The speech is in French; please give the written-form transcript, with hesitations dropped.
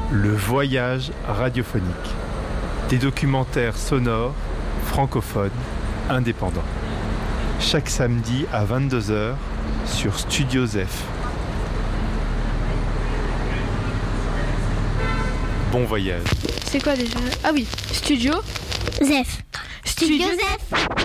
Le voyage radiophonique. Des documentaires sonores, francophones, indépendants. Chaque samedi à 22h sur Studio Zef. Bon voyage. C'est quoi déjà? Ah oui, Studio Zef. Studio Zef.